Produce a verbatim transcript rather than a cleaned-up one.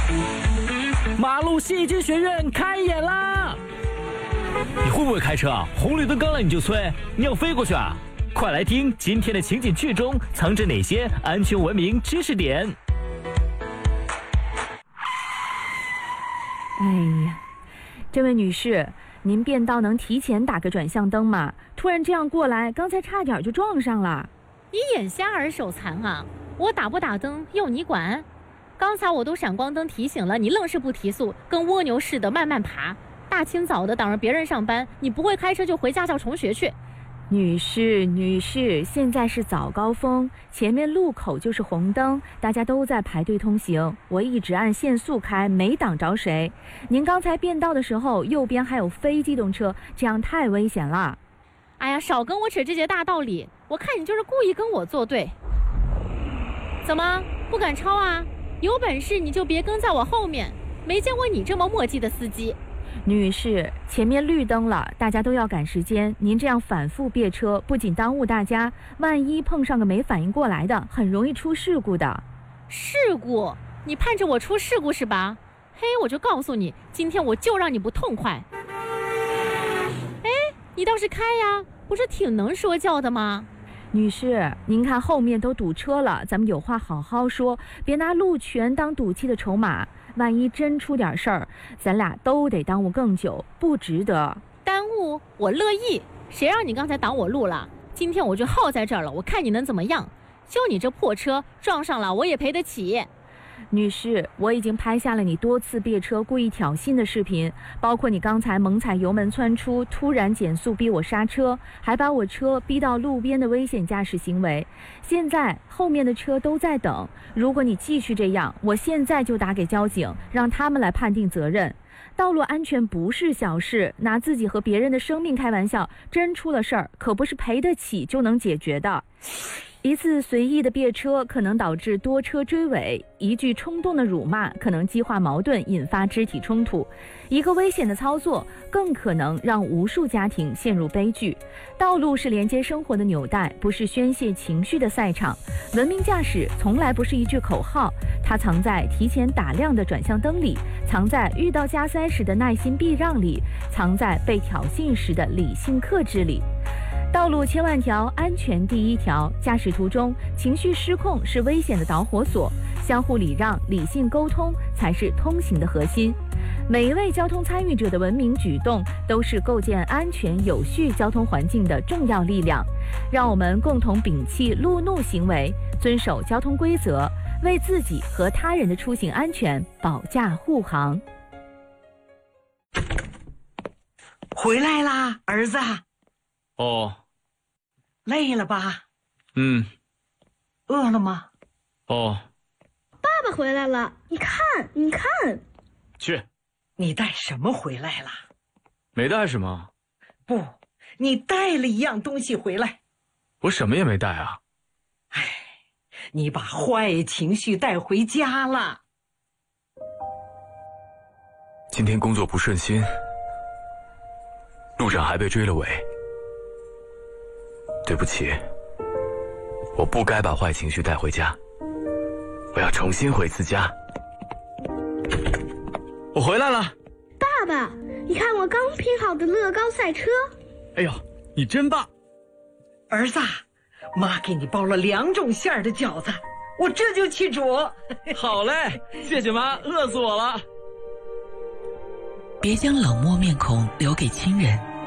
马路戏剧学院开演啦！你会不会开车啊？红绿灯刚来你就催，你要飞过去啊？快来听今天的情景剧中藏着哪些安全文明知识点。 哎呀，这位女士，您变道能提前打个转向灯吗？突然这样过来，刚才差点就撞上了。 你眼瞎而手残啊？我打不打灯用你管？刚才我都闪光灯提醒了，你愣是不提速，跟蜗牛似的慢慢爬。大清早的挡着别人上班，你不会开车就回驾校重学去。 女士，女士，现在是早高峰，前面路口就是红灯，大家都在排队通行。我一直按限速开，没挡着谁。您刚才变道的时候，右边还有非机动车，这样太危险了。 哎呀，少跟我扯这些大道理，我看你就是故意跟我作对。怎么不敢超啊？有本事你就别跟在我后面，没见过你这么墨迹的司机。 女士，前面绿灯了，大家都要赶时间，您这样反复别车，不仅耽误大家，万一碰上个没反应过来的，很容易出事故的。 事故？你盼着我出事故是吧？嘿，我就告诉你，今天我就让你不痛快。哎，你倒是开呀，不是挺能说教的吗？ 女士，您看后面都堵车了，咱们有话好好说，别拿路权当赌气的筹码。万一真出点事儿，咱俩都得耽误更久，不值得。 耽误我乐意，谁让你刚才挡我路了？今天我就耗在这儿了，我看你能怎么样？就你这破车撞上了，我也赔得起。 女士，我已经拍下了你多次别车故意挑衅的视频，包括你刚才猛踩油门窜出，突然减速逼我刹车，还把我车逼到路边的危险驾驶行为。现在后面的车都在等，如果你继续这样，我现在就打给交警，让他们来判定责任。道路安全不是小事，拿自己和别人的生命开玩笑，真出了事儿，可不是赔得起就能解决的。一次随意的别车可能导致多车追尾，一句冲动的辱骂可能激化矛盾，引发肢体冲突，一个危险的操作更可能让无数家庭陷入悲剧。道路是连接生活的纽带，不是宣泄情绪的赛场。文明驾驶从来不是一句口号，它藏在提前打亮的转向灯里，藏在遇到加塞时的耐心避让里，藏在被挑衅时的理性克制里。道路千万条，安全第一条。驾驶途中情绪失控是危险的导火索，相互礼让、理性沟通才是通行的核心。每一位交通参与者的文明举动，都是构建安全有序交通环境的重要力量。让我们共同摒弃路怒行为，遵守交通规则，为自己和他人的出行安全保驾护航。 回来啦，儿子。 哦， 累了吧？ 嗯。 饿了吗？ 哦。 爸爸回来了，你看，你看。 去。 你带什么回来了？ 没带什么。 不，你带了一样东西回来。 我什么也没带啊。 唉，你把坏情绪带回家了。 今天工作不顺心，路上还被追了尾。对不起，我不该把坏情绪带回家，我要重新回次家。我回来了。 爸爸，你看我刚拼好的乐高赛车。 哎呦，你真棒。 儿子，妈给你包了两种馅儿的饺子，我这就去煮。 好嘞，谢谢妈，饿死我了。 别将冷漠面孔留给亲人，